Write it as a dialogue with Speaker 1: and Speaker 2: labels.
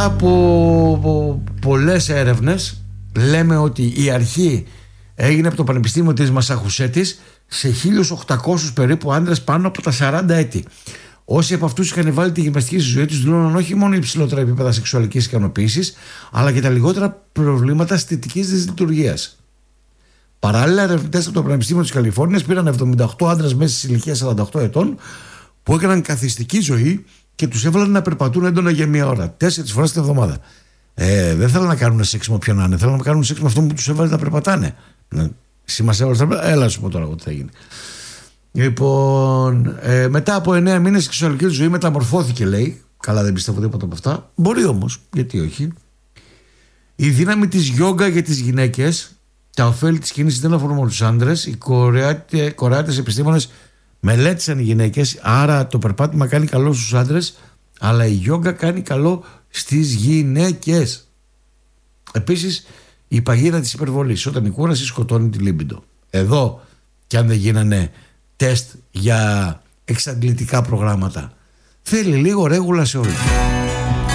Speaker 1: μετά από πολλές έρευνες λέμε ότι η αρχή έγινε από το Πανεπιστήμιο της Μασαχουσέτης σε 1.800 περίπου άντρες πάνω από τα 40 έτη. Όσοι από αυτούς είχαν βάλει τη γυμναστική στη ζωή τους δηλώναν όχι μόνο υψηλότερα επίπεδα σεξουαλικής ικανοποίησης, αλλά και τα λιγότερα προβλήματα αισθητικής δυσλειτουργίας. Παράλληλα, ερευνητές από το Πανεπιστήμιο της Καλιφόρνιας πήραν 78 άντρες μέσα στη ηλικία 48 ετών που έκαναν καθιστική ζωή και τους έβαλαν να περπατούν έντονα για μία ώρα, 4 φορές την εβδομάδα. Δεν θέλουν να κάνουν σεξ με όποιον να είναι, θέλουν να κάνουν σεξ με αυτόν που τους έβαλε να περπατάνε. Εσύ μας έβαλες να περπατάνε, έλα σου πω τώρα τι θα γίνει. Λοιπόν, μετά από 9 μήνες η σεξουαλική του ζωή μεταμορφώθηκε, λέει. Καλά, δεν πιστεύω τίποτα από αυτά. Μπορεί όμως, γιατί όχι. Η δύναμη της γιόγκα για τις γυναίκες, τα ωφέλη της κίνησης δεν αφορούν μόνο τους άντρες. Οι Κορεάτες επιστήμονες μελέτησαν οι γυναίκες, άρα το περπάτημα κάνει καλό στους άντρες, αλλά η γιόγκα κάνει καλό στις γυναίκες. Επίσης, η παγίδα της υπερβολής, όταν η κούραση σκοτώνει τη λίμπιντο. Εδώ, κι αν δεν γίνανε τεστ για εξαντλητικά προγράμματα, θέλει λίγο ρέγουλα σε όλα.